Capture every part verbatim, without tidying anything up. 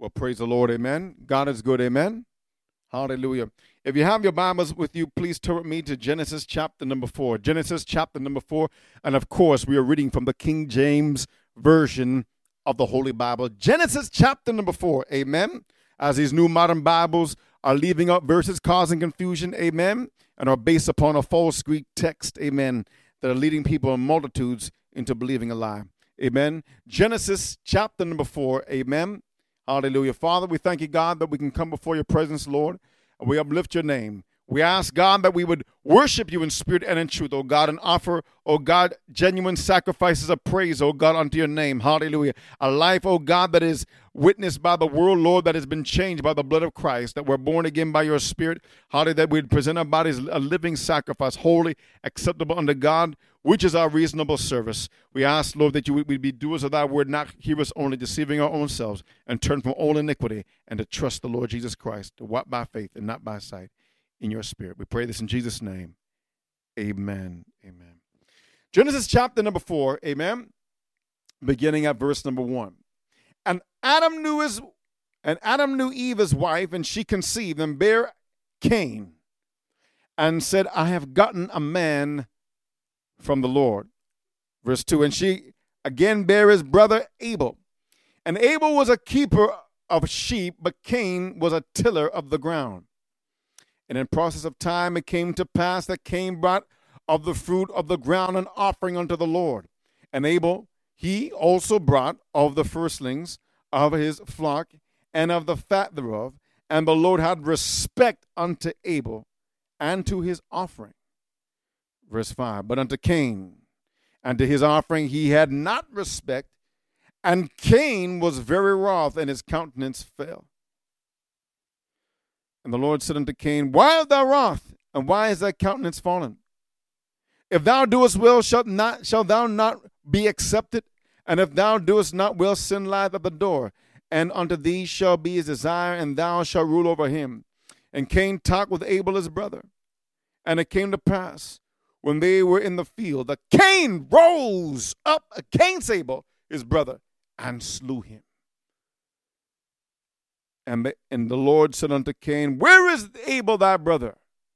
Well, praise the Lord, amen. God is good, amen. Hallelujah. If you have your Bibles with you, please turn with me to Genesis chapter number four. Genesis chapter number four. And of course, we are reading from the King James Version of the Holy Bible. Genesis chapter number four, amen. As these new modern Bibles are leaving out verses causing confusion, amen, and are based upon a false Greek text, amen, that are leading people in multitudes into believing a lie. Amen. Genesis chapter number four, amen. Hallelujah. Father, we thank you, God, that we can come before your presence, Lord, and we uplift your name. We ask, God, that we would worship you in spirit and in truth, oh God, and offer, oh God, genuine sacrifices of praise, oh God, unto your name. Hallelujah. A life, oh God, that is witnessed by the world, Lord, that has been changed by the blood of Christ, that we're born again by your spirit. Hallelujah, that we'd present our bodies a living sacrifice, holy, acceptable unto God, which is our reasonable service. We ask, Lord, that you would be doers of thy word, not hearers only, deceiving our own selves, and turn from all iniquity, and to trust the Lord Jesus Christ, to walk by faith and not by sight. In your spirit. We pray this in Jesus' name. Amen. Amen. Genesis chapter number four, amen. Beginning at verse number one. And Adam knew his and Adam knew Eve his wife, and she conceived and bare Cain, and said, I have gotten a man from the Lord. Verse two. And she again bare his brother Abel. And Abel was a keeper of sheep, but Cain was a tiller of the ground. And in process of time it came to pass that Cain brought of the fruit of the ground an offering unto the Lord. And Abel, he also brought of the firstlings of his flock and of the fat thereof. And the Lord had respect unto Abel and to his offering. Verse five. But unto Cain and to his offering he had not respect. And Cain was very wroth, and his countenance fell. And the Lord said unto Cain, why art thou wroth, and why is thy countenance fallen? If thou doest well, shalt not shalt thou not be accepted? And if thou doest not well, sin lieth at the door, and unto thee shall be his desire, and thou shalt rule over him. And Cain talked with Abel his brother. And it came to pass, when they were in the field, that Cain rose up against Abel his brother, and slew him. And the, and the Lord said unto Cain, where is Abel thy brother?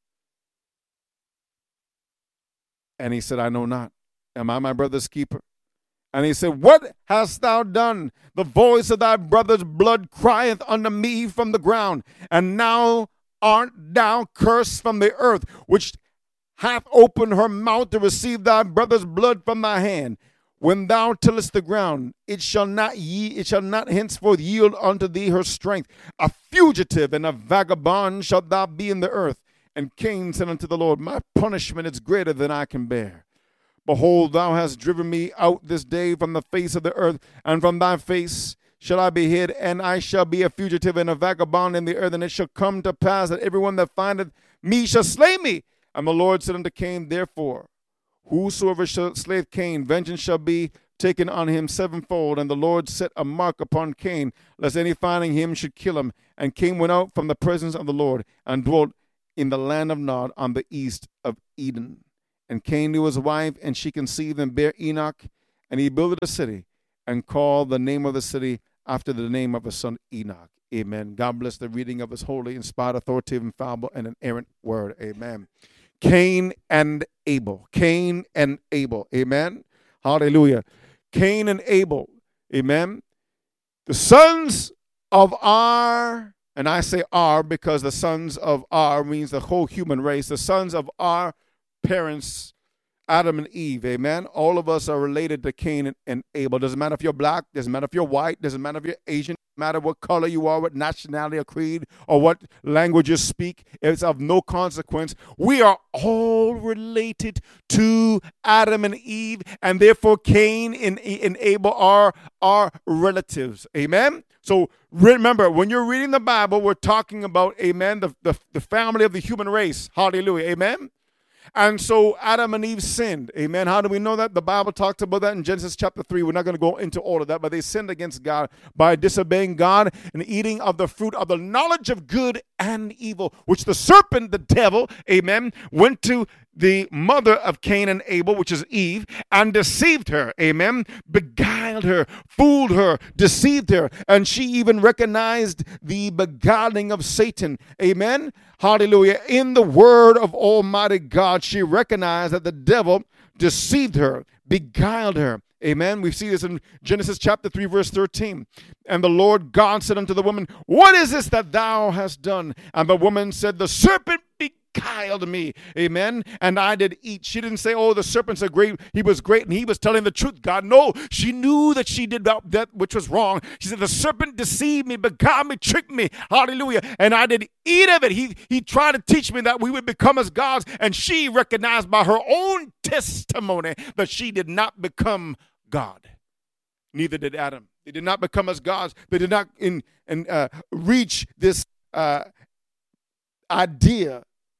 And he said, I know not. Am I my brother's keeper? And he said, what hast thou done? The voice of thy brother's blood crieth unto me from the ground. And now art thou cursed from the earth, which hath opened her mouth to receive thy brother's blood from thy hand. When thou tillest the ground, it shall not ye, it shall not henceforth yield unto thee her strength. A fugitive and a vagabond shalt thou be in the earth. And Cain said unto the Lord, my punishment is greater than I can bear. Behold, thou hast driven me out this day from the face of the earth, and from thy face shall I be hid, and I shall be a fugitive and a vagabond in the earth. And it shall come to pass that everyone that findeth me shall slay me. And the Lord said unto Cain, therefore, whosoever shall slay Cain, vengeance shall be taken on him sevenfold. And the Lord set a mark upon Cain, lest any finding him should kill him. And Cain went out from the presence of the Lord, and dwelt in the land of Nod on the east of Eden. And Cain knew his wife, and she conceived and bare Enoch. And he builded a city, and called the name of the city after the name of his son Enoch. Amen. God bless the reading of his holy, inspired, authoritative, infallible, and inerrant word. Amen. Cain and Abel. Cain and Abel. Amen. Hallelujah. Cain and Abel. Amen. The sons of our, and I say our because the sons of our means the whole human race, the sons of our parents, Adam and Eve. Amen. All of us are related to Cain and, and Abel. Doesn't matter if you're black. Doesn't matter if you're white. Doesn't matter if you're Asian. Doesn't matter what color you are, what nationality or creed, or what language you speak. It's of no consequence. We are all related to Adam and Eve, and therefore Cain and, and Abel are our relatives. Amen. So remember, when you're reading the Bible, we're talking about, amen, the, the, the family of the human race. Hallelujah. Amen. And so Adam and Eve sinned. Amen. How do we know that? The Bible talks about that in Genesis chapter three. We're not going to go into all of that, but they sinned against God by disobeying God and eating of the fruit of the knowledge of good and evil, which the serpent, the devil, amen, went to the mother of Cain and Abel, which is Eve, and deceived her, amen, beguiled her, fooled her, deceived her, and she even recognized the beguiling of Satan, amen, hallelujah. In the word of Almighty God, she recognized that the devil deceived her, beguiled her, amen. We see this in Genesis chapter three, verse thirteen. And the Lord God said unto the woman, what is this that thou hast done? And the woman said, the serpent beguiled me, amen, and I did eat. She didn't say, oh, the serpent's a great, he was great, and he was telling the truth, God. No, she knew that she did that, that which was wrong. She said, the serpent deceived me, beguiled me, tricked me, hallelujah, and I did eat of it. He, he tried to teach me that we would become as gods, and she recognized by her own testimony that she did not become God. Neither did Adam. They did not become as gods. They did not in, in, uh, reach this uh, idea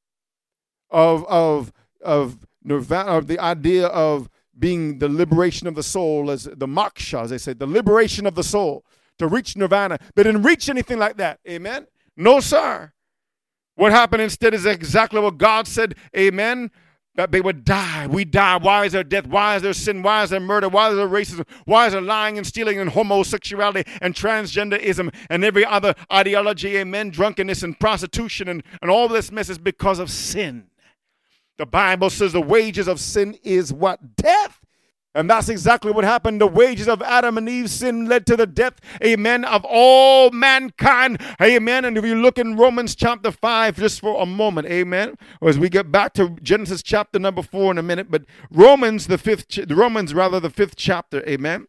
of of of nirvana, of the idea of being the liberation of the soul, as the moksha, as they say, the liberation of the soul, to reach nirvana. They didn't reach anything like that. Amen? No, sir. What happened instead is exactly what God said. Amen? That they would die. We die. Why is there death? Why is there sin? Why is there murder? Why is there racism? Why is there lying and stealing and homosexuality and transgenderism and every other ideology? Amen. Drunkenness and prostitution and, and all this mess is because of sin. The Bible says the wages of sin is what? Death. And that's exactly what happened. The wages of Adam and Eve's sin led to the death, amen, of all mankind, amen. And if you look in Romans chapter five just for a moment, amen, as we get back to Genesis chapter number four in a minute, but Romans, the fifth, Romans rather, the fifth chapter, amen.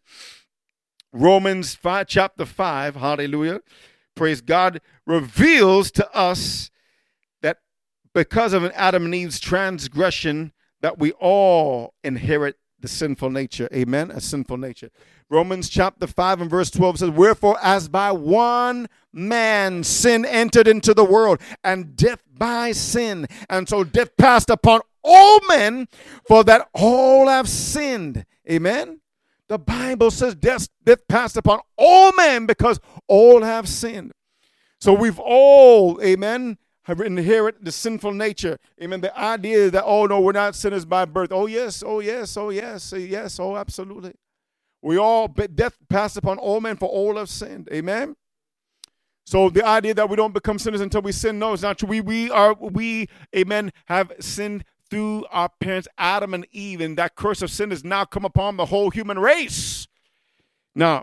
Romans five, chapter five, hallelujah, praise God, reveals to us that because of an Adam and Eve's transgression that we all inherit the sinful nature, amen, a sinful nature. Romans chapter five and verse twelve says, wherefore as by one man sin entered into the world, and death by sin, and so death passed upon all men, for that all have sinned, amen. The Bible says death, death passed upon all men because all have sinned. So we've all, amen, have inherited the sinful nature. Amen. The idea that, oh, no, we're not sinners by birth. Oh, yes. Oh, yes. Oh, yes. Yes. Oh, absolutely. We all, death passed upon all men, for all have sinned. Amen. So the idea that we don't become sinners until we sin, no, it's not true. We, we are, we, amen, have sinned through our parents, Adam and Eve, and that curse of sin has now come upon the whole human race. Now,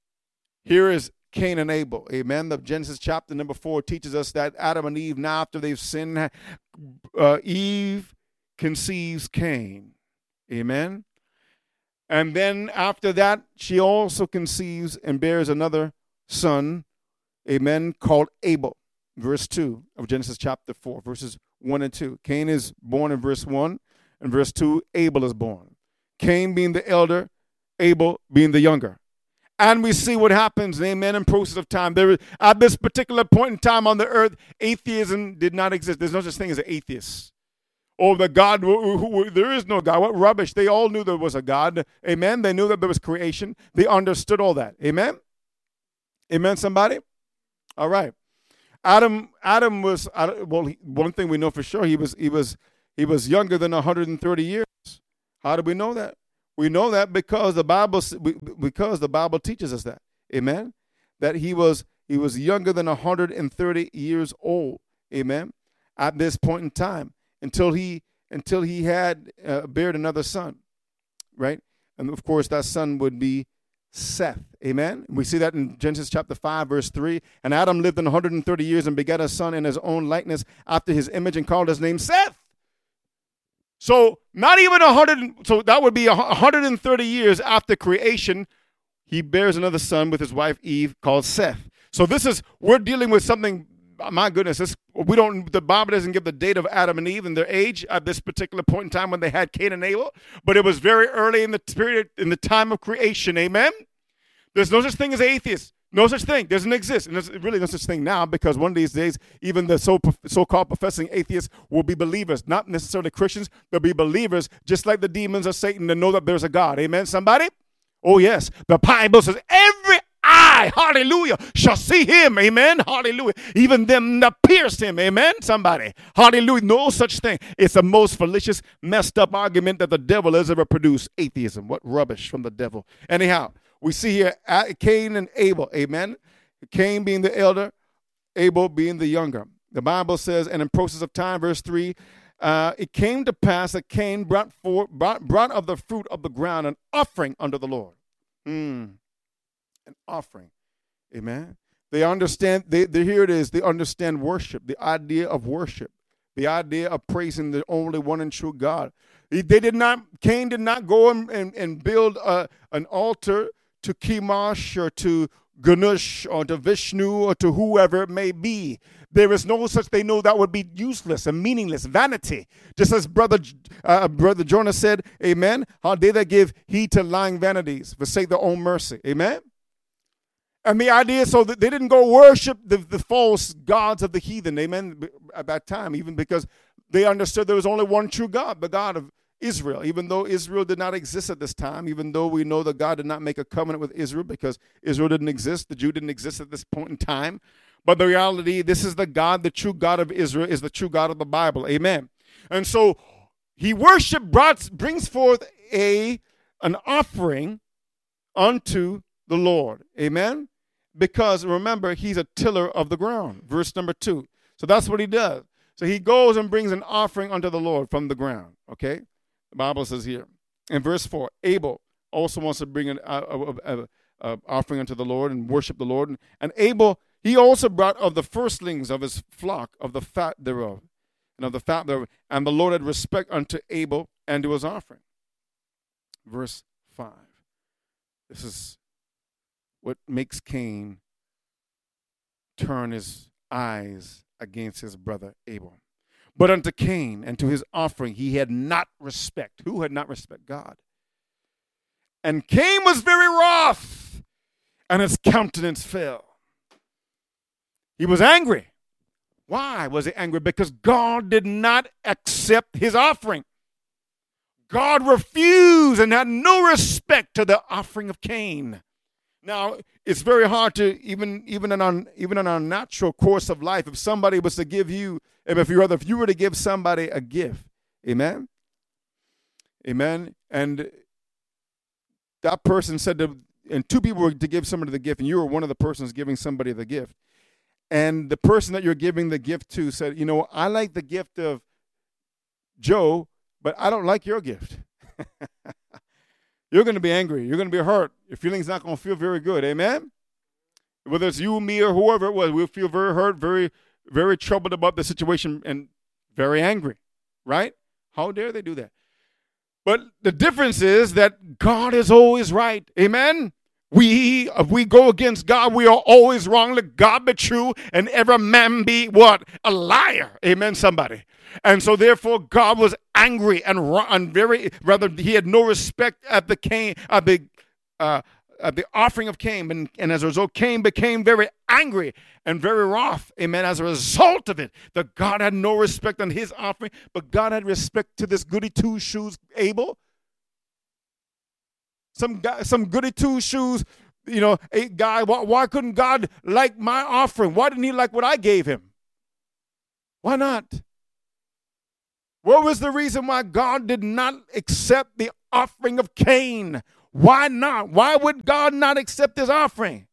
here is Cain and Abel, amen. The Genesis chapter number four teaches us that Adam and Eve, now after they've sinned, uh, Eve conceives Cain, amen. And then after that, she also conceives and bears another son, amen, called Abel. Verse two of Genesis chapter four, verses one and two. Cain is born in verse one, and verse two, Abel is born. Cain being the elder, Abel being the younger. And we see what happens, amen, in process of time. There, at this particular point in time on the earth, atheism did not exist. There's no such thing as an atheist. Oh, the God, who, who, who, there is no God. What rubbish. They all knew there was a God. Amen. They knew that there was creation. They understood all that. Amen. Amen, somebody? All right. Adam Adam was, well, he, one thing we know for sure, he was, he was, he was younger than one hundred thirty years. How do we know that? We know that because the Bible because the Bible teaches us that. Amen. That he was he was younger than one hundred thirty years old. Amen. At this point in time, until he until he had uh, bared another son, right? And of course, that son would be Seth. Amen. We see that in Genesis chapter five, verse three. And Adam lived in one hundred thirty years and begat a son in his own likeness after his image and called his name Seth. So not even one hundred, so that would be one hundred thirty years after creation, he bears another son with his wife Eve called Seth. So this is, we're dealing with something, my goodness, this, we don't, the Bible doesn't give the date of Adam and Eve and their age at this particular point in time when they had Cain and Abel, but it was very early in the period, in the time of creation, amen? There's no such thing as atheists. No such thing. Doesn't exist. And there's really no such thing now, because one of these days, even the so, so-called professing atheists will be believers. Not necessarily Christians. They'll be believers, just like the demons of Satan, to know that there's a God. Amen, somebody? Oh, yes. The Bible says every eye eye, hallelujah, shall see him, amen, hallelujah. Even them that pierced him, amen, somebody, hallelujah. No such thing. It's the most fallacious, messed up argument that the devil has ever produced. Atheism. What rubbish from the devil. Anyhow, we see here Cain and Abel, amen. Cain being the elder, Abel being the younger. The Bible says, and in process of time, verse three, uh, it came to pass that Cain brought, forth, brought, brought of the fruit of the ground an offering unto the Lord. Mm, an offering. Amen. They understand, they, they, here it is, they understand worship, the idea of worship, the idea of praising the only one and true God. They did not, Cain did not go and, and, and build a, an altar to Chemosh or to Ganesh or to Vishnu or to whoever it may be. There is no such, they know that would be useless and meaningless, vanity. Just as brother uh, brother Jonah said, amen, how they that give heed to lying vanities forsake their own mercy, amen. And the idea is so that they didn't go worship the, the false gods of the heathen, amen, at that time, even because they understood there was only one true God, the God of Israel, even though Israel did not exist at this time, even though we know that God did not make a covenant with Israel because Israel didn't exist, the Jew didn't exist at this point in time. But the reality, this is the God, the true God of Israel, is the true God of the Bible. Amen. And so he worship brought, brings forth a an offering unto the Lord. Amen. Because remember, he's a tiller of the ground. Verse number two. So that's what he does. So he goes and brings an offering unto the Lord from the ground. Okay. The Bible says here in verse four, Abel also wants to bring an uh, uh, uh, uh, offering unto the Lord and worship the Lord. And, and Abel, he also brought of the firstlings of his flock, of the fat thereof, and of the fat thereof. And the Lord had respect unto Abel and to his offering. Verse five. This is what makes Cain turn his eyes against his brother Abel. But unto Cain and to his offering he had not respect. Who had not respect? God. And Cain was very wroth, and his countenance fell. He was angry. Why was he angry? Because God did not accept his offering. God refused and had no respect to the offering of Cain. Now, it's very hard to, even, even, in our, even in our natural course of life, if somebody was to give you, if you, rather, if you were to give somebody a gift, amen? Amen? And that person said, to, and two people were to give somebody the gift, and you were one of the persons giving somebody the gift. And the person that you're giving the gift to said, you know, I like the gift of Joe, but I don't like your gift. You're going to be angry. You're going to be hurt. Your feeling's not going to feel very good. Amen? Whether it's you, me, or whoever it was, we'll feel very hurt, very, very troubled about the situation, and very angry. Right? How dare they do that? But the difference is that God is always right. Amen? We, if we go against God, we are always wrong. Let God be true, and every man be what? A liar. Amen, somebody. And so therefore God was angry and, and very, rather he had no respect at the Cain, at the, uh, at the offering of Cain. And, and as a result, Cain became very angry and very wroth. Amen. As a result of it, that God had no respect on his offering, but God had respect to this goody two shoes Abel. Some guy, some goody two shoes, you know, a guy. Why, why couldn't God like my offering? Why didn't he like what I gave him? Why not? What was the reason why God did not accept the offering of Cain? Why not? Why would God not accept his offering?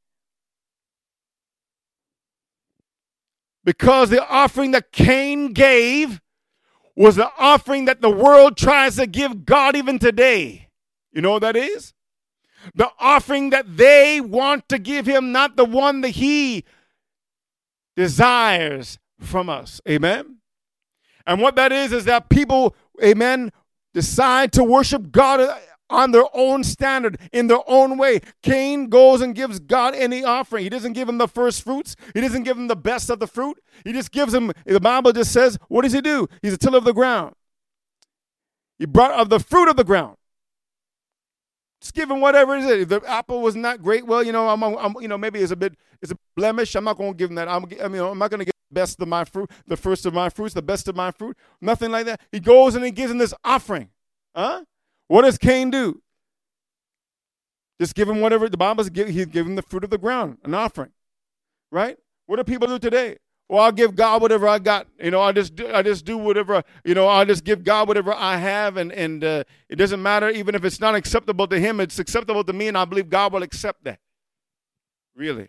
Because the offering that Cain gave was the offering that the world tries to give God even today. You know what that is? The offering that they want to give him, not the one that he desires from us. Amen? And what that is, is that people, amen, decide to worship God on their own standard, in their own way. Cain goes and gives God any offering. He doesn't give him the first fruits. He doesn't give him the best of the fruit. He just gives him, the Bible just says, what does he do? He's a tiller of the ground. He brought of the fruit of the ground. Just give him whatever it is. If the apple was not great, well, you know, I'm, I'm you know, maybe it's a bit, it's a blemish. I'm not going to give him that. I'm, I mean, I'm not going to give the best of my fruit, the first of my fruits, the best of my fruit. Nothing like that. He goes and he gives him this offering. Huh? What does Cain do? Just give him whatever. The Bible says he's giving the fruit of the ground, an offering, right? What do people do today? Well, I'll give God whatever I got. You know, I just do, I just do whatever, you know, I just give God whatever I have, and, and uh, it doesn't matter even if it's not acceptable to him. It's acceptable to me, and I believe God will accept that. Really.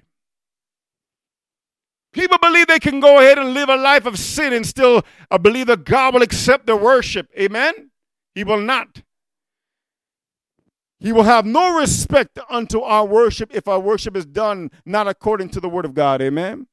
People believe they can go ahead and live a life of sin and still uh, believe that God will accept their worship. Amen? He will not. He will have no respect unto our worship if our worship is done not according to the word of God. Amen?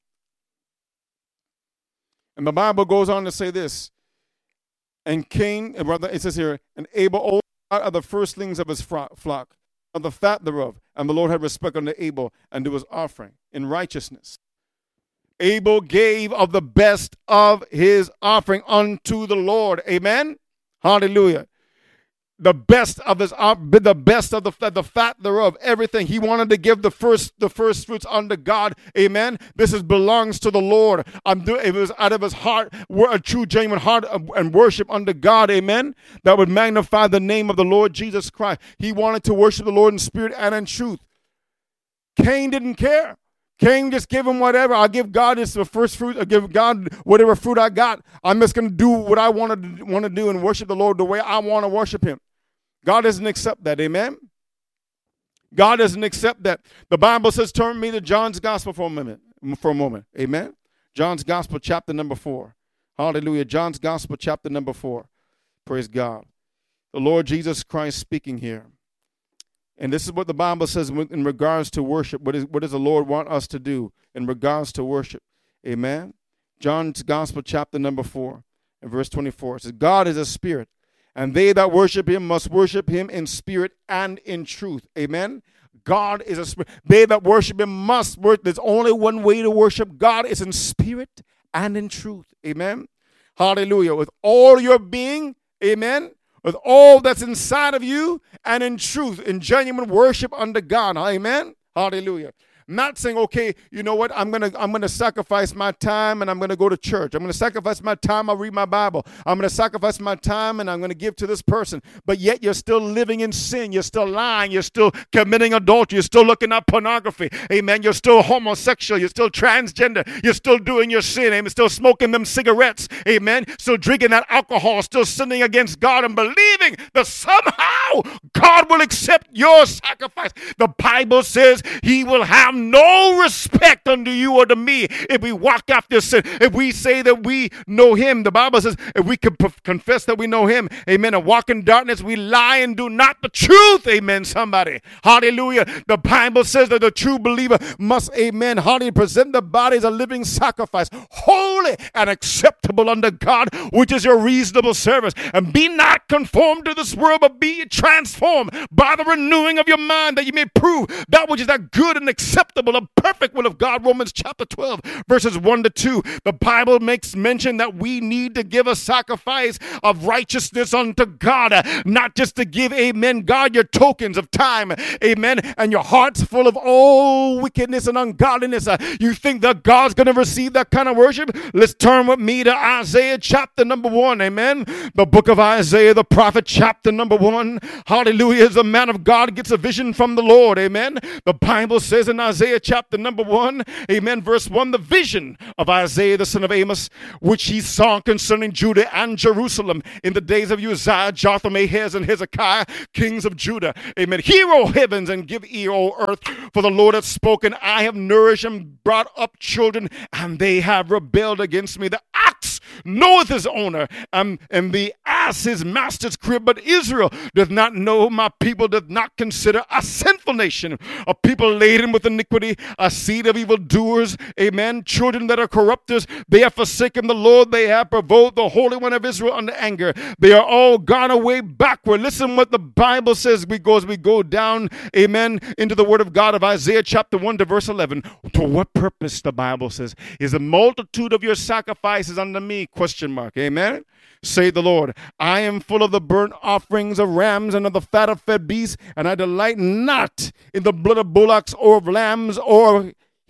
And the Bible goes on to say this. And Cain, it says here, and Abel all of the firstlings of his flock, of the fat thereof. And the Lord had respect unto Abel and to his offering in righteousness. Abel gave of the best of his offering unto the Lord. Amen? Hallelujah. The best of his, the best of the, the fat thereof, everything. He wanted to give the first, the first fruits unto God. Amen. This is belongs to the Lord. I'm doing it was out of his heart, a true, genuine heart and worship unto God. Amen. That would magnify the name of the Lord Jesus Christ. He wanted to worship the Lord in spirit and in truth. Cain didn't care. Cain just give him whatever. I'll give God this the first fruit. I'll give God whatever fruit I got. I'm just going to do what I want to want to do and worship the Lord the way I want to worship him. God doesn't accept that. Amen. God doesn't accept that. The Bible says, turn me to John's gospel for a moment. For a moment. Amen. John's gospel, chapter number four. Hallelujah. John's gospel, chapter number four. Praise God. The Lord Jesus Christ speaking here. And this is what the Bible says in regards to worship. What, is, what does the Lord want us to do in regards to worship? Amen. John's gospel, chapter number four, and verse twenty-four. It says, God is a spirit, and they that worship him must worship him in spirit and in truth. Amen. God is a spirit. They that worship him must worship. There's only one way to worship God. Is in spirit and in truth. Amen. Hallelujah. With all your being. Amen. With all that's inside of you and in truth, in genuine worship unto God. Amen. Hallelujah. Not saying, okay, you know what, I'm going to I'm gonna sacrifice my time and I'm going to go to church. I'm going to sacrifice my time, I'll read my Bible. I'm going to sacrifice my time and I'm going to give to this person. But yet you're still living in sin. You're still lying. You're still committing adultery. You're still looking at pornography. Amen. You're still homosexual. You're still transgender. You're still doing your sin. Amen. Still smoking them cigarettes. Amen. Still drinking that alcohol. Still sinning against God and believing that somehow God will accept your sacrifice. The Bible says he will have no respect unto you or to me if we walk after sin. If we say that we know him, the Bible says if we can confess that we know him, amen, and walk in darkness, we lie and do not the truth. Amen, somebody. Hallelujah. The Bible says that the true believer must, amen, hallelujah, present the body as a living sacrifice, holy and acceptable unto God, which is your reasonable service. And be not conformed to this world, but be transformed by the renewing of your mind, that you may prove that which is that good and acceptable acceptable and perfect will of God. Romans chapter twelve, verses one to two. The Bible makes mention that we need to give a sacrifice of righteousness unto God, not just to give, amen, God, your tokens of time, amen, and your heart's full of all wickedness and ungodliness. Uh, you think that God's going to receive that kind of worship? Let's turn with me to Isaiah chapter number one, amen. The book of Isaiah, the prophet, chapter number one. Hallelujah. As the man of God gets a vision from the Lord, amen. The Bible says in Isaiah chapter number one, amen, verse one, the vision of Isaiah the son of Amos, which he saw concerning Judah and Jerusalem in the days of Uzziah, Jotham, Ahaz, and Hezekiah, kings of Judah. Amen. Hear, O heavens, and give ear, O earth, for the Lord hath spoken. I have nourished and brought up children, and they have rebelled against me. The ox knoweth his owner, um, and the ass his master's crib, but Israel doth not know. My people doth not consider. A sinful nation, a people laden with iniquity, a seed of evildoers, amen, children that are corrupters. They have forsaken the Lord, they have provoked the Holy One of Israel unto anger. They are all gone away backward. Listen what the Bible says. We go as we go down, amen, into the word of God of Isaiah chapter one to verse eleven. To what purpose, the Bible says, is the multitude of your sacrifices unto me? Question mark. Amen. Say the Lord, I am full of the burnt offerings of rams and of the fat of fed beasts, and I delight not in the blood of bullocks or of lambs or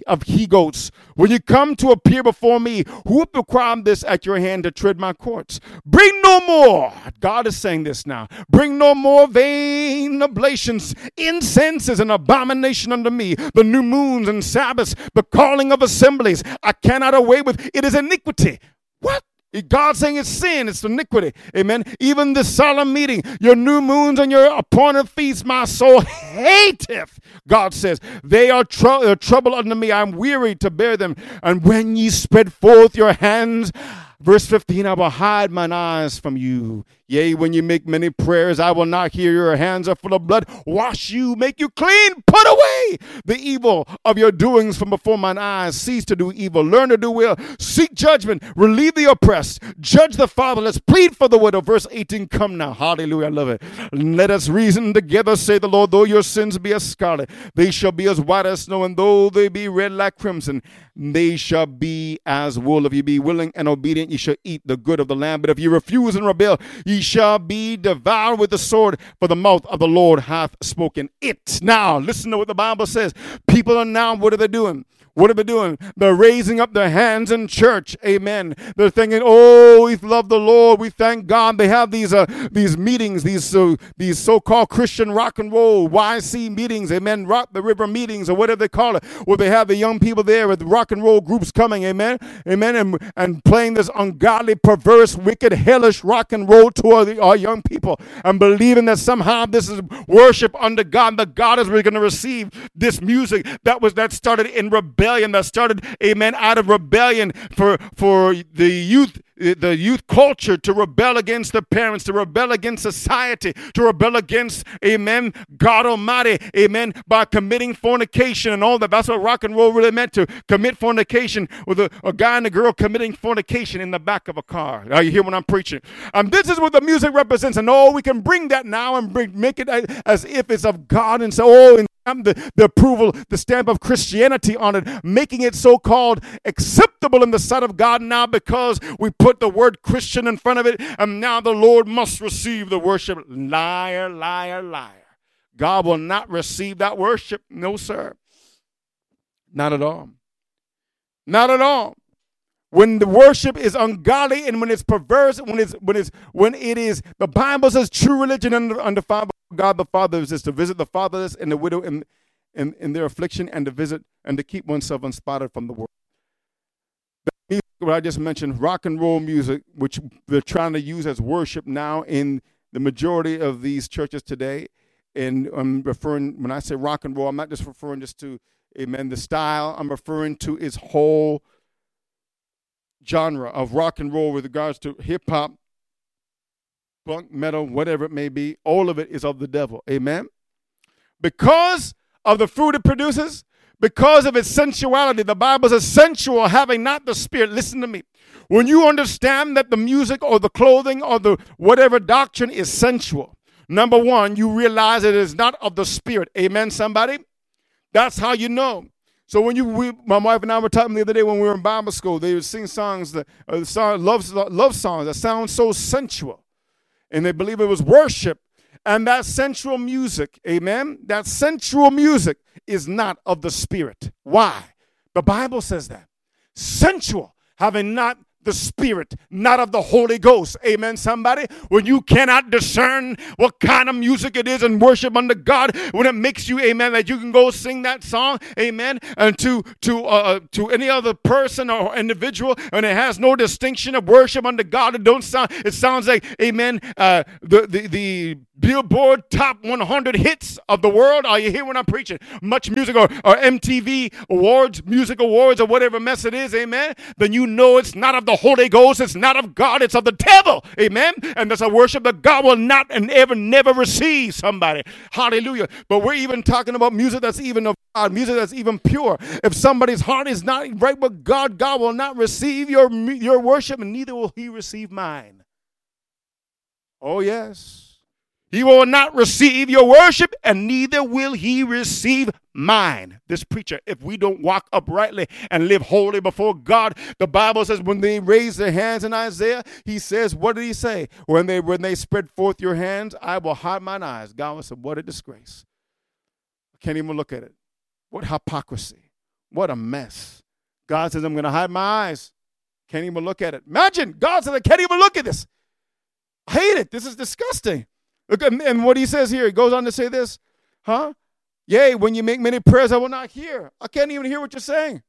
of he-goats. When you come to appear before me, who required this at your hand to tread my courts? Bring no more. God is saying this now. Bring no more vain oblations. Incense is an abomination unto me. The new moons and Sabbaths, the calling of assemblies, I cannot away with. It is iniquity. What? God saying it's sin, it's iniquity. Amen. Even the solemn meeting, your new moons and your appointed feasts, my soul hateth. God says, they are tr- uh, trouble unto me. I'm weary to bear them. And when ye spread forth your hands, verse fifteen, I will hide mine eyes from you. Yea, when you make many prayers, I will not hear. Your hands are full of blood. Wash you, make you clean. Put away the evil of your doings from before mine eyes. Cease to do evil. Learn to do well. Seek judgment. Relieve the oppressed. Judge the fatherless. Plead for the widow. Verse eighteen, come now. Hallelujah. I love it. Let us reason together, say the Lord. Though your sins be as scarlet, they shall be as white as snow. And though they be red like crimson, they shall be as wool. If you be willing and obedient, you shall eat the good of the land. But if you refuse and rebel, ye shall be devoured with the sword, for the mouth of the Lord hath spoken it. Now, listen to what the Bible says. People are now, what are they doing? What are they doing? They're raising up their hands in church. Amen. They're thinking, oh, we love the Lord. We thank God. They have these uh, these meetings, these uh, these so-called Christian rock and roll Y C meetings. Amen. Rock the River meetings or whatever they call it, where they have the young people there with rock and roll groups coming. Amen. Amen. And, and playing this ungodly, perverse, wicked, hellish rock and roll to our, our young people and believing that somehow this is worship unto God. That God is really going to receive this music that was that started in rebellion. Rebellion that started, amen, out of rebellion for for the youth, the youth culture to rebel against the parents, to rebel against society, to rebel against, amen, God Almighty, amen, by committing fornication and all that. That's what rock and roll really meant, to commit fornication with a, a guy and a girl committing fornication in the back of a car. Now you hear what I'm preaching? Um, this is what the music represents, and oh, we can bring that now and bring make it as if it's of God and say, oh, and The, the approval, the stamp of Christianity on it, making it so-called acceptable in the sight of God now because we put the word Christian in front of it, and now the Lord must receive the worship. Liar, liar, liar. God will not receive that worship. No, sir. Not at all. Not at all. When the worship is ungodly and when it's perverse, when it's when it's when it is, the Bible says true religion under, under God the Father is this, to visit the fatherless and the widow in, in, in their affliction, and to visit and to keep oneself unspotted from the world. The music, what I just mentioned, rock and roll music, which they're trying to use as worship now in the majority of these churches today. And I'm referring, when I say rock and roll, I'm not just referring just to, amen, the style. I'm referring to its whole genre of rock and roll with regards to hip-hop, punk, metal, whatever it may be. All of it is of the devil. Amen? Because of the fruit it produces, because of its sensuality, the Bible says sensual, having not the Spirit. Listen to me. When you understand that the music or the clothing or the whatever doctrine is sensual, number one, you realize it is not of the Spirit. Amen, somebody? That's how you know. So when you, we, my wife and I were talking the other day when we were in Bible school, they would sing songs, that, uh, song, love, love songs that sound so sensual. And they believe it was worship. And that sensual music, amen, that sensual music is not of the Spirit. Why? The Bible says that. Sensual, having not the Spirit, not of the Holy Ghost. Amen, somebody? When you cannot discern what kind of music it is and worship unto God, when it makes you, amen, that you can go sing that song, amen, and to to uh, to any other person or individual, and it has no distinction of worship unto God. It don't sound, it sounds like, amen, uh, the, the, the Billboard top one hundred hits of the world. Are you hearing what I'm preaching? Much music, or, or M T V awards, music awards, or whatever mess it is, amen, then you know it's not of the Holy Ghost, it's not of God, it's of the devil, amen, and that's a worship that God will not and ever, never receive, somebody, hallelujah. But we're even talking about music that's even of God, music that's even pure. If somebody's heart is not right with God, God will not receive your, your worship, and neither will he receive mine. Oh, yes. He will not receive your worship, and neither will he receive mine. This preacher, if we don't walk uprightly and live holy before God, the Bible says when they raise their hands in Isaiah, he says, what did he say? When they when they spread forth your hands, I will hide mine eyes. God said, what a disgrace. I can't even look at it. What hypocrisy. What a mess. God says, I'm going to hide my eyes. Can't even look at it. Imagine, God says, I can't even look at this. I hate it. This is disgusting. Look, and, and what he says here, he goes on to say this, huh? Yea, when you make many prayers, I will not hear. I can't even hear what you're saying.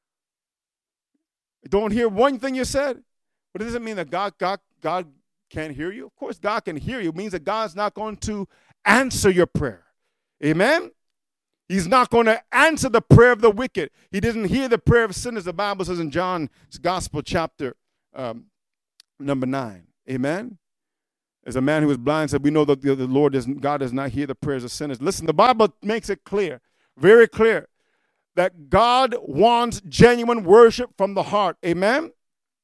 I don't hear one thing you said. But it doesn't mean that God, God, God can't hear you. Of course, God can hear you. It means that God's not going to answer your prayer. Amen? He's not going to answer the prayer of the wicked. He doesn't hear the prayer of sinners. The Bible says in John's Gospel, chapter um, number nine. Amen? As a man who was blind said, we know that the, the Lord, does, God does not hear the prayers of sinners. Listen, the Bible makes it clear, very clear, that God wants genuine worship from the heart. Amen?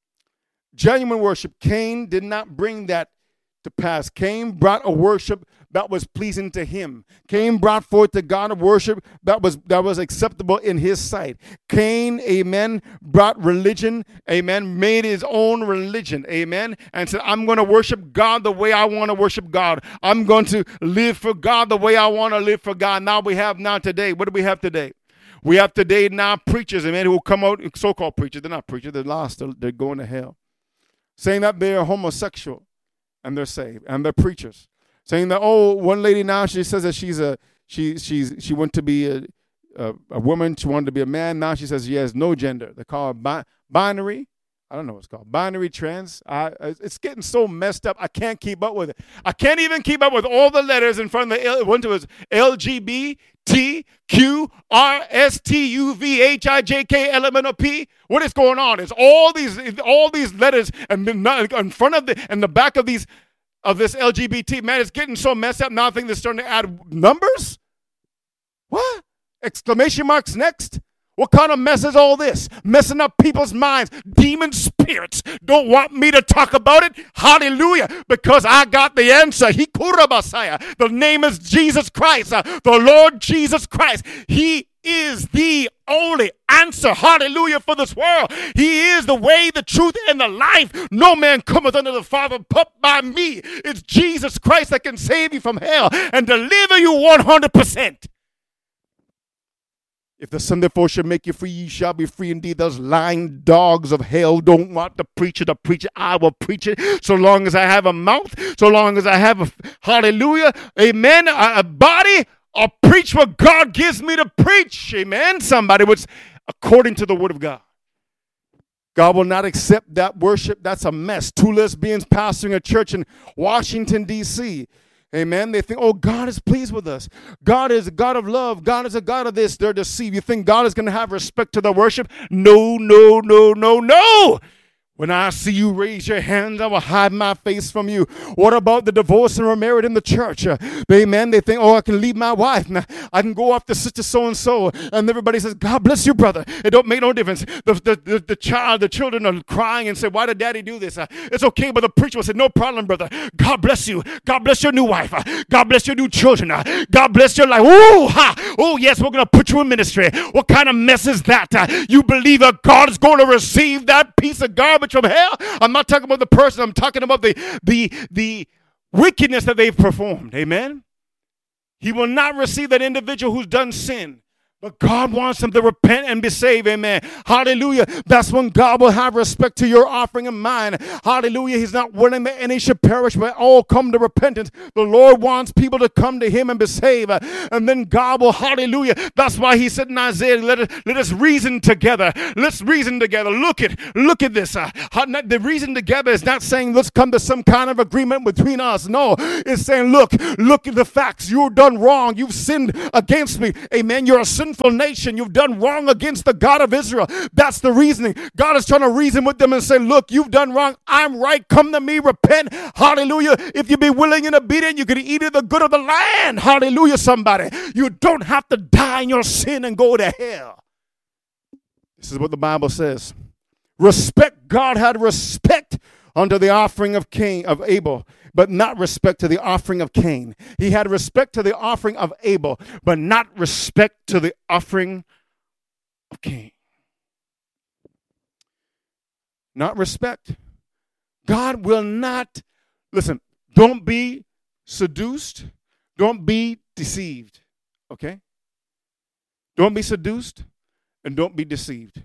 Genuine worship. Cain did not bring that to pass. Cain brought a worship that was pleasing to him. Cain brought forth to God a worship that was that was acceptable in his sight. Cain, amen, brought religion, amen, made his own religion, amen, and said, I'm going to worship God the way I want to worship God. I'm going to live for God the way I want to live for God. Now we have now today. What do we have today? We have today now preachers, amen, who come out, so-called preachers. They're not preachers. They're lost. They're, they're going to hell. Saying that they're homosexual and they're saved, and they're preachers. Saying that, oh, one lady now, she says that she's a, she she's she went to be a, a, a woman, she wanted to be a man. Now she says she has no gender. They call it bi- binary. I don't know what it's called. Binary trans. I, it's getting so messed up. I can't keep up with it. I can't even keep up with all the letters in front of the L. One was L G B T Q R S T U V H I J K L M N O P. What is going on? It's all these all these letters and in front of the and the back of these of this L G B T. Man, it's getting so messed up now. I think they're starting to add numbers. What? Exclamation marks next? What kind of mess is all this? Messing up people's minds. Demon spirits don't want me to talk about it. Hallelujah. Because I got the answer. Hikurabasaya. The name is Jesus Christ. Uh, the Lord Jesus Christ. He is the only answer. Hallelujah for this world. He is the way, the truth, and the life. No man cometh unto the Father but by me. It's Jesus Christ that can save you from hell and deliver you one hundred percent. If the Son therefore shall make you free, ye shall be free indeed. Those lying dogs of hell don't want the preacher to preach it. I will preach it so long as I have a mouth, so long as I have a, hallelujah, amen, a, a body. I'll preach what God gives me to preach, amen. Somebody was according to the word of God. God will not accept that worship. That's a mess. Two lesbians pastoring a church in Washington, D C Amen. They think, oh, God is pleased with us. God is a God of love. God is a God of this. They're deceived. You think God is going to have respect to the worship? No, no, no, no, no. When I see you raise your hands, I will hide my face from you. What about the divorced and remarried in the church? Uh, amen. They think, oh, I can leave my wife. Now, I can go off to sister so-and-so. And everybody says, God bless you, brother. It don't make no difference. The, the, the, the child, the children are crying and say, why did daddy do this? Uh, it's okay, but the preacher will say, no problem, brother. God bless you. God bless your new wife. Uh, God bless your new children. Uh, God bless your life. Ooh, ha. Oh, yes, we're going to put you in ministry. What kind of mess is that? Uh, you believe that God is going to receive that piece of garbage from hell? I'm not talking about the person. I'm talking about the the the wickedness that they've performed. Amen. He will not receive that individual who's done sin. But God wants them to repent and be saved. Amen. Hallelujah. That's when God will have respect to your offering and mine. Hallelujah. He's not willing that any should perish, but all come to repentance. The Lord wants people to come to him and be saved. And then God will, hallelujah. That's why he said in Isaiah, let us, let us reason together. Let's reason together. Look at, look at this. Uh, the reason together is not saying let's come to some kind of agreement between us. No, it's saying, look, look at the facts. You've done wrong. You've sinned against me. Amen. You're a sinner. Nation, you've done wrong against the God of Israel. That's the reasoning. God is trying to reason with them and say, look, you've done wrong. I'm right. Come to me, repent. Hallelujah. If you be willing and obedient, you can eat of the good of the land. Hallelujah, somebody. You don't have to die in your sin and go to hell. This is what the Bible says. Respect. God had respect unto the offering of Cain, of Abel, but not respect to the offering of Cain. He had respect to the offering of Abel, but not respect to the offering of Cain. Not respect. God will not, listen, don't be seduced. Don't be deceived, okay? Don't be seduced and don't be deceived.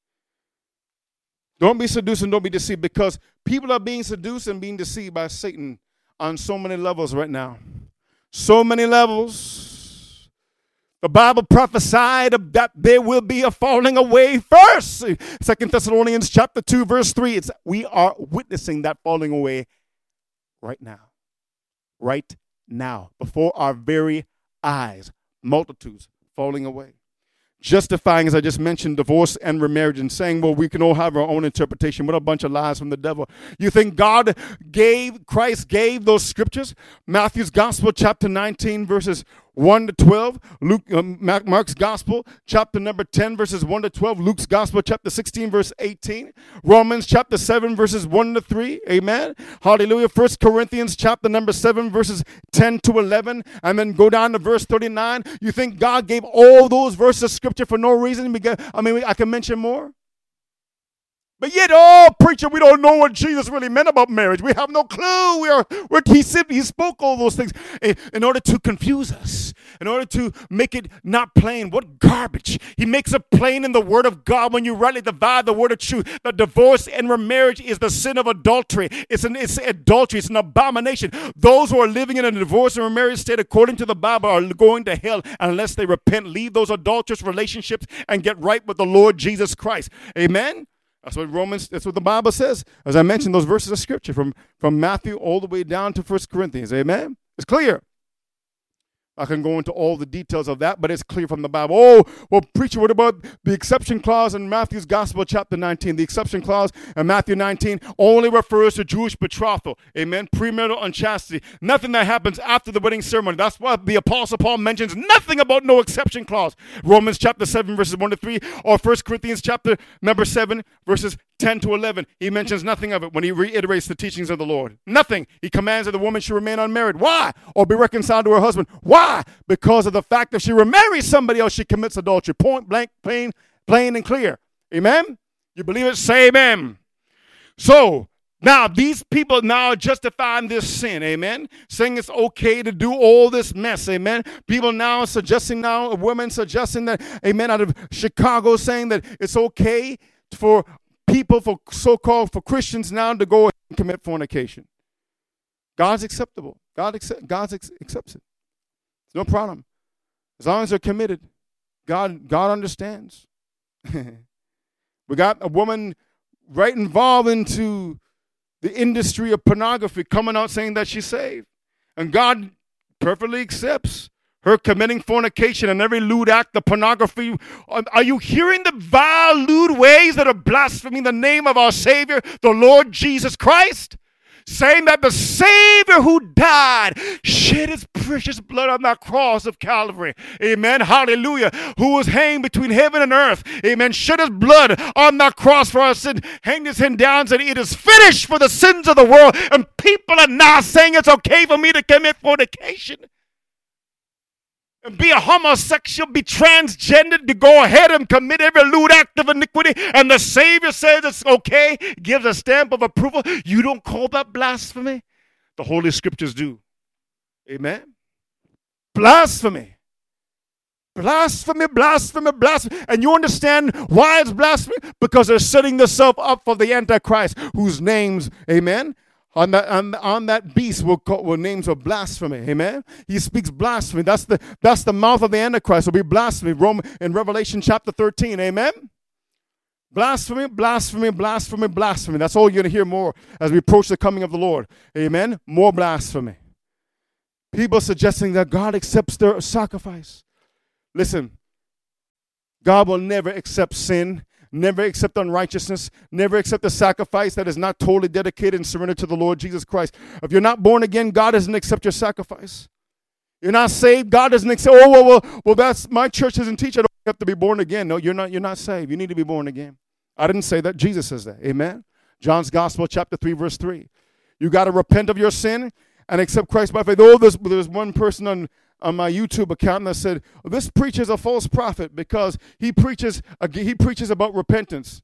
Don't be seduced and don't be deceived, because people are being seduced and being deceived by Satan on so many levels right now. So many levels. The Bible prophesied that there will be a falling away first. Second Thessalonians chapter two, verse three. It's, we are witnessing that falling away right now. Right now. Before our very eyes. Multitudes falling away. Justifying, as I just mentioned, divorce and remarriage, and saying, well, we can all have our own interpretation. What a bunch of lies from the devil. You think God gave, Christ gave those scriptures? Matthew's Gospel, chapter nineteen, verses one to twelve. Luke, um, Mark's Gospel, chapter number ten, verses one to twelve. Luke's Gospel, chapter sixteen, verse eighteen. Romans, chapter seven, verses one to three. Amen. Hallelujah. First Corinthians, chapter number seven, verses ten to eleven. And then go down to verse thirty-nine. You think God gave all those verses of scripture for no reason? Because, I mean, I can mention more. But yet, oh, preacher, we don't know what Jesus really meant about marriage. We have no clue. We are, we're, he, said, he spoke all those things in, in order to confuse us, in order to make it not plain. What garbage. He makes it plain in the word of God when you rightly divide the word of truth. The divorce and remarriage is the sin of adultery. It's an it's adultery. It's an abomination. Those who are living in a divorce and remarriage state, according to the Bible, are going to hell unless they repent, leave those adulterous relationships, and get right with the Lord Jesus Christ. Amen? That's what Romans, that's what the Bible says. As I mentioned, those verses of scripture from, from Matthew all the way down to First Corinthians. Amen? It's clear. I can go into all the details of that, but it's clear from the Bible. Oh, well, preacher, what about the exception clause in Matthew's Gospel, chapter nineteen? The exception clause in Matthew nineteen only refers to Jewish betrothal. Amen? Premarital unchastity. Nothing that happens after the wedding ceremony. That's why the Apostle Paul mentions nothing about no exception clause. Romans chapter seven, verses one to three, or First Corinthians chapter number seven, verses ten to eleven. He mentions nothing of it when he reiterates the teachings of the Lord. Nothing. He commands that the woman should remain unmarried. Why? Or be reconciled to her husband. Why? Because of the fact that she remarries somebody else, she commits adultery. Point blank, plain, plain and clear. Amen? You believe it? Say amen. So, now these people now are justifying this sin. Amen? Saying it's okay to do all this mess. Amen? People now are suggesting now, women suggesting that, amen, out of Chicago, saying that it's okay for people, for so-called, for Christians now to go and commit fornication. God's acceptable. God accept, God accepts it. It's no problem. As long as they're committed, God, God understands. We got a woman right involved into the industry of pornography coming out saying that she's saved. And God perfectly accepts her committing fornication and every lewd act of pornography. Are you hearing the vile, lewd ways that are blaspheming the name of our Savior, the Lord Jesus Christ? Saying that the Savior who died shed his precious blood on that cross of Calvary. Amen. Hallelujah. Who was hanged between heaven and earth. Amen. Shed his blood on that cross for our sin. Hanged his hand down and said, it is finished for the sins of the world. And people are now saying it's okay for me to commit fornication. And be a homosexual, be transgendered, to go ahead and commit every lewd act of iniquity, and the Savior says it's okay, gives a stamp of approval. You don't call that blasphemy? The Holy Scriptures do. Amen? Blasphemy. Blasphemy, blasphemy, blasphemy. And you understand why it's blasphemy? Because they're setting themselves up for the Antichrist, whose names, amen, On that, on, on that beast will call will names of blasphemy. Amen. He speaks blasphemy. That's the that's the mouth of the Antichrist. Will be blasphemy. Rome in Revelation chapter thirteen. Amen. Blasphemy, blasphemy, blasphemy, blasphemy. That's all you're going to hear more as we approach the coming of the Lord. Amen. More blasphemy. People suggesting that God accepts their sacrifice. Listen, God will never accept sin. Never accept unrighteousness. Never accept a sacrifice that is not totally dedicated and surrendered to the Lord Jesus Christ. If you're not born again, God doesn't accept your sacrifice. You're not saved, God doesn't accept. Oh, well, well, well that's my church doesn't teach I don't have to be born again. No, you're not, you're not saved. You need to be born again. I didn't say that. Jesus says that. Amen. John's Gospel, chapter three, verse three. You got to repent of your sin and accept Christ by faith. Oh, there's, there's one person on on my YouTube account that said, oh, this preacher is a false prophet because he preaches he preaches about repentance.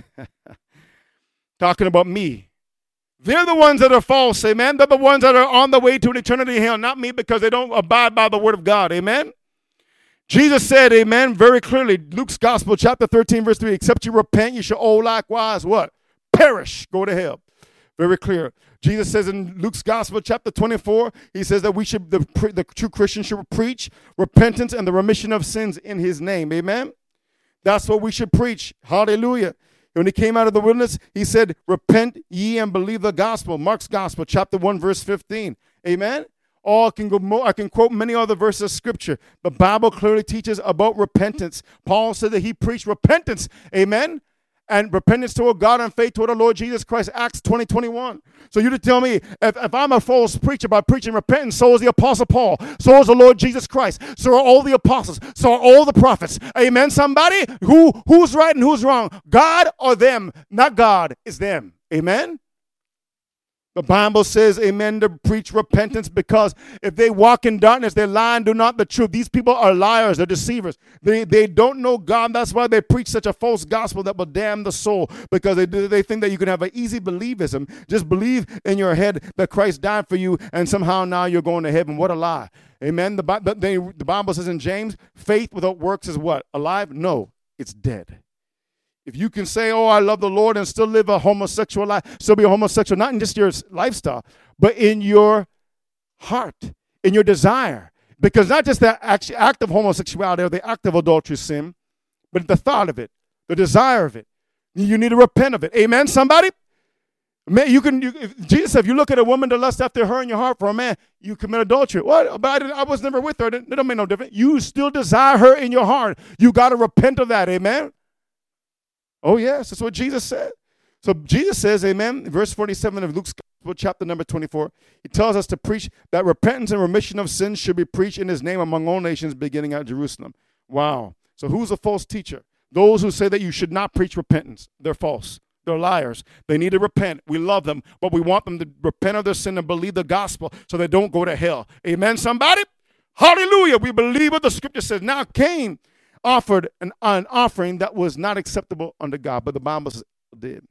Talking about me. They're the ones that are false, amen? They're the ones that are on the way to an eternity in hell, not me, because they don't abide by the word of God, amen? Jesus said, amen, very clearly, Luke's Gospel, chapter thirteen, verse three, except you repent, you shall all likewise, what? Perish, go to hell. Very clear. Jesus says in Luke's Gospel, chapter twenty-four, he says that we should, the, the true Christian should preach repentance and the remission of sins in his name. Amen? That's what we should preach. Hallelujah. When he came out of the wilderness, he said, repent ye and believe the gospel. Mark's Gospel, chapter one, verse fifteen. Amen? Or I can go more, I can quote many other verses of scripture. The Bible clearly teaches about repentance. Paul said that he preached repentance. Amen? And repentance toward God and faith toward the Lord Jesus Christ, Acts twenty, twenty-one. So you to tell me, if, if I'm a false preacher by preaching repentance, so is the Apostle Paul, so is the Lord Jesus Christ, so are all the apostles, so are all the prophets. Amen, somebody? Who Who's right and who's wrong? God or them? Not God, it's them. Amen? The Bible says, amen, to preach repentance, because if they walk in darkness, they lie and do not the truth. These people are liars. They're deceivers. They, they don't know God. That's why they preach such a false gospel that will damn the soul, because they, they think that you can have an easy believism. Just believe in your head that Christ died for you and somehow now you're going to heaven. What a lie. Amen. The, the, the Bible says in James, faith without works is what? Alive? No, it's dead. If you can say, oh, I love the Lord and still live a homosexual life, still be a homosexual, not in just your lifestyle, but in your heart, in your desire. Because not just the act of homosexuality or the act of adultery sin, but the thought of it, the desire of it. You need to repent of it. Amen, somebody? Man, you can, you, if, Jesus said, if you look at a woman to lust after her in your heart for a man, you commit adultery. What? But I, didn't, I was never with her. It don't make no difference. You still desire her in your heart. You got to repent of that. Amen? Oh, yes, that's what Jesus said. So Jesus says, amen, verse forty-seven of Luke's Gospel, chapter number twenty-four, he tells us to preach that repentance and remission of sins should be preached in his name among all nations, beginning at Jerusalem. Wow. So who's a false teacher? Those who say that you should not preach repentance. They're false. They're liars. They need to repent. We love them, but we want them to repent of their sin and believe the gospel so they don't go to hell. Amen, somebody? Hallelujah. We believe what the scripture says. Now Cain offered an, an offering that was not acceptable unto God, but the Bible says Abel did.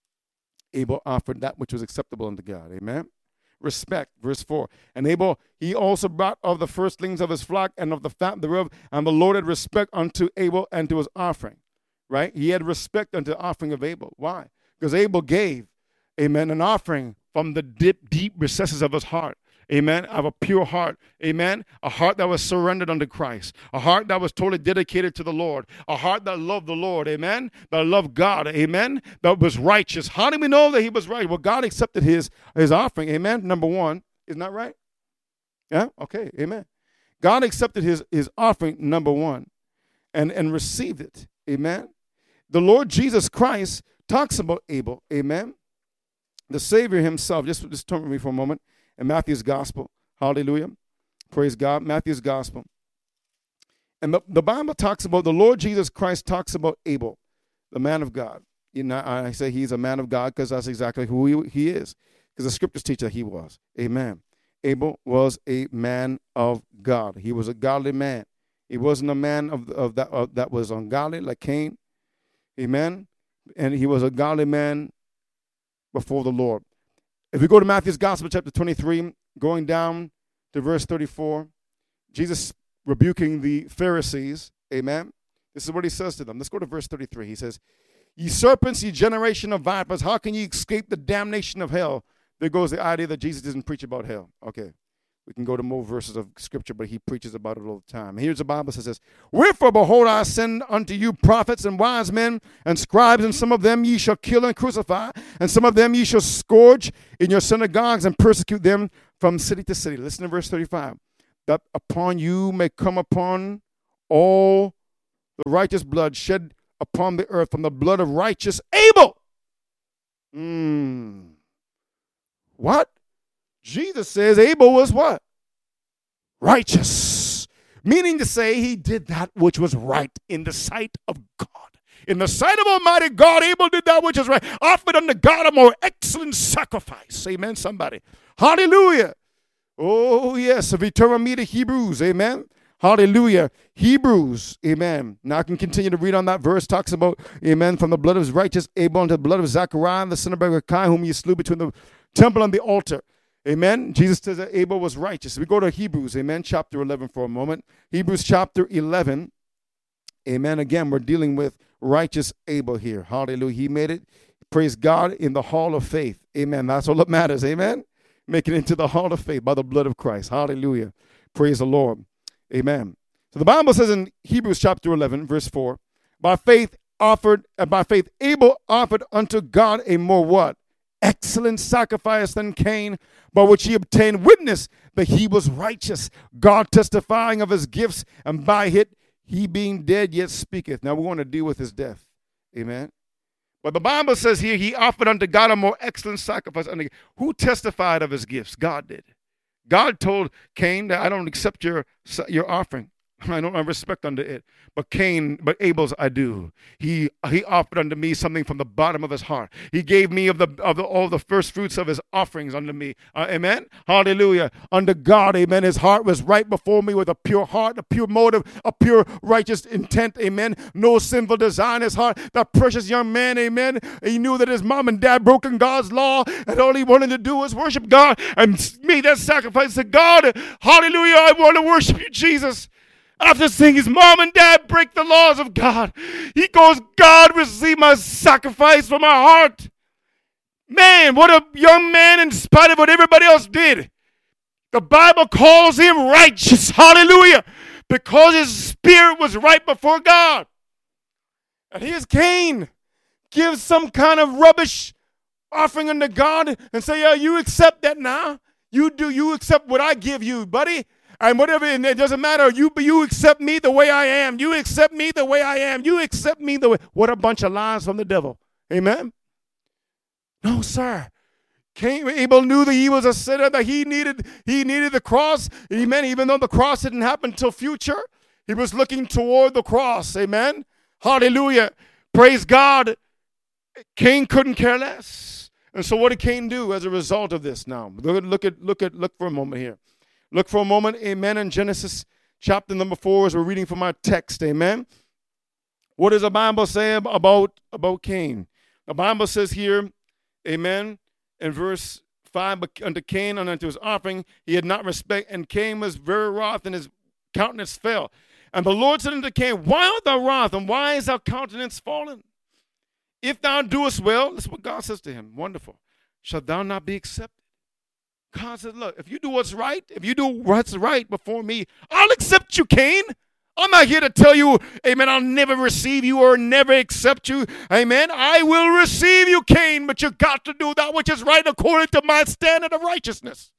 Abel offered that which was acceptable unto God. Amen. Respect, verse four. And Abel, he also brought of the firstlings of his flock and of the fat thereof, and the Lord had respect unto Abel and to his offering. Right? He had respect unto the offering of Abel. Why? Because Abel gave, amen, an offering from the deep, deep recesses of his heart. Amen. Of a pure heart. Amen. A heart that was surrendered unto Christ. A heart that was totally dedicated to the Lord. A heart that loved the Lord. Amen. That loved God. Amen. That was righteous. How do we know that he was right? Well, God accepted his, his offering. Amen. Number one. Isn't that right? Yeah. Okay. Amen. God accepted his, his offering, number one, and, and received it. Amen. The Lord Jesus Christ talks about Abel. Amen. The Savior himself. Just, just turn with me for a moment. In Matthew's Gospel, hallelujah, praise God, Matthew's Gospel. And the, the Bible talks about, the Lord Jesus Christ talks about Abel, the man of God. You know, I say he's a man of God because that's exactly who he, he is, because the scriptures teach that he was. Amen. Abel was a man of God. He was a godly man. He wasn't a man of, of that of, that was ungodly like Cain. Amen. And he was a godly man before the Lord. If we go to Matthew's Gospel, chapter twenty-three, going down to verse thirty-four, Jesus rebuking the Pharisees, amen. This is what he says to them. Let's go to verse thirty-three. He says, ye serpents, ye generation of vipers, how can ye escape the damnation of hell? There goes the idea that Jesus doesn't preach about hell. Okay, we can go to more verses of scripture, but he preaches about it all the time. Here's the Bible says, wherefore, behold, I send unto you prophets and wise men and scribes, and some of them ye shall kill and crucify, and some of them ye shall scourge in your synagogues and persecute them from city to city. Listen to verse thirty-five. That upon you may come upon all the righteous blood shed upon the earth from the blood of righteous Abel. Mm. What? Jesus says Abel was what? Righteous. Meaning to say he did that which was right in the sight of God. In the sight of Almighty God, Abel did that which is right. Offered unto God a more excellent sacrifice. Amen, somebody. Hallelujah. Oh, yes. If we turn with me to Hebrews, amen. Hallelujah. Hebrews, amen. Now I can continue to read on that verse. Talks about, amen, from the blood of his righteous Abel unto the blood of Zechariah, the son of Berechiah, whom you slew between the temple and the altar. Amen. Jesus says that Abel was righteous. We go to Hebrews, amen, chapter eleven for a moment. Hebrews chapter eleven. Amen. Again, we're dealing with righteous Abel here. Hallelujah. He made it, praise God, in the hall of faith. Amen. That's all that matters. Amen. Making it into the hall of faith by the blood of Christ. Hallelujah. Praise the Lord. Amen. So the Bible says in Hebrews chapter eleven, verse four, by faith offered, uh, by faith Abel offered unto God a more what? Excellent sacrifice than Cain, by which he obtained witness that he was righteous, God testifying of his gifts, and by it he being dead yet speaketh. Now we want to deal with his death. Amen. But the Bible says here he offered unto God a more excellent sacrifice. Who testified of his gifts? God did. God told Cain that I don't accept your, your offering. I don't have respect unto it. But Cain, but Abel's I do. He he offered unto me something from the bottom of his heart. He gave me of the of the, all the first fruits of his offerings unto me. Uh, amen. Hallelujah. Unto God, amen. His heart was right before me with a pure heart, a pure motive, a pure righteous intent. Amen. No sinful desire in his heart. That precious young man, amen. He knew that his mom and dad broken God's law, and all he wanted to do was worship God and made that sacrifice to God. Hallelujah. I want to worship you, Jesus. After seeing his mom and dad break the laws of God, he goes, God, receive my sacrifice from my heart. Man, what a young man in spite of what everybody else did. The Bible calls him righteous. Hallelujah. Because his spirit was right before God. And here's Cain. Gives some kind of rubbish offering unto God and say, yeah, you accept that now. You do, you accept what I give you, buddy. And whatever, and it doesn't matter. You, you accept me the way I am. You accept me the way I am. You accept me the way. What a bunch of lies from the devil. Amen? No, sir. Cain, Abel knew that he was a sinner, that he needed, he needed the cross. Amen. Even though the cross didn't happen until future, he was looking toward the cross. Amen. Hallelujah. Praise God. Cain couldn't care less. And so what did Cain do as a result of this now? Look at, look at, look at, look for a moment here. Look for a moment, amen, in Genesis chapter number four as we're reading from our text, amen. What does the Bible say about, about Cain? The Bible says here, amen, in verse five, but unto Cain and unto his offering he had not respect, and Cain was very wroth, and his countenance fell. And the Lord said unto Cain, why art thou wroth, and why is thy countenance fallen? If thou doest well, that's what God says to him, wonderful, shalt thou not be accepted? God says, look, if you do what's right, if you do what's right before me, I'll accept you, Cain. I'm not here to tell you, amen, I'll never receive you or never accept you. Amen. I will receive you, Cain, but you got to do that which is right according to my standard of righteousness.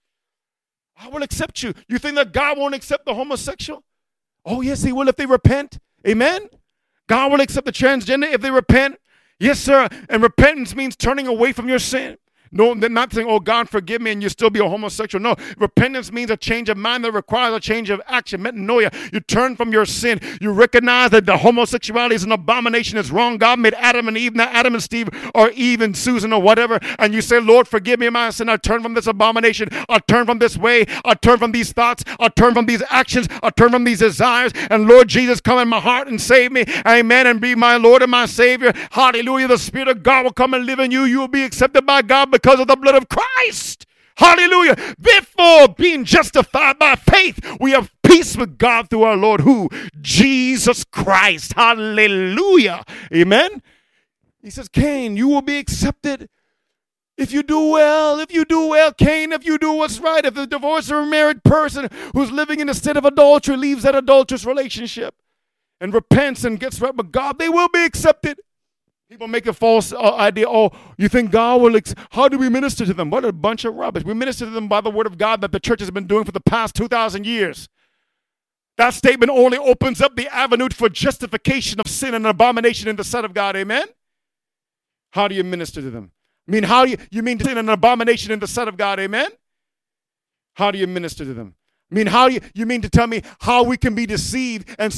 I will accept you. You think that God won't accept the homosexual? Oh, yes, he will if they repent. Amen. God will accept the transgender if they repent. Yes, sir. And repentance means turning away from your sin. No, they're not saying, oh, God, forgive me, and you still be a homosexual. No, repentance means a change of mind that requires a change of action. Metanoia. You turn from your sin. You recognize that the homosexuality is an abomination. It's wrong. God made Adam and Eve, not Adam and Steve, or Eve and Susan, or whatever. And you say, Lord, forgive me of my sin. I turn from this abomination. I turn from this way. I turn from these thoughts. I turn from these actions. I turn from these desires. And Lord Jesus, come in my heart and save me. Amen. And be my Lord and my Savior. Hallelujah. The Spirit of God will come and live in you. You will be accepted by God because of the blood of Christ. Hallelujah. Therefore, being justified by faith, we have peace with God through our Lord, who? Jesus Christ. Hallelujah. Amen. He says, Cain, you will be accepted if you do well. If you do well, Cain, if you do what's right. If the divorced or married person who's living in a state of adultery leaves that adulterous relationship and repents and gets right with God, they will be accepted. People make a false uh, idea. Oh, you think God will, ex- how do we minister to them? What a bunch of rubbish. We minister to them by the word of God that the church has been doing for the past two thousand years. That statement only opens up the avenue for justification of sin and abomination in the sight of God. Amen? How do you minister to them? I mean, how do you, you mean sin and abomination in the sight of God? Amen? How do you minister to them? I mean, how do you, you mean to tell me how we can be deceived and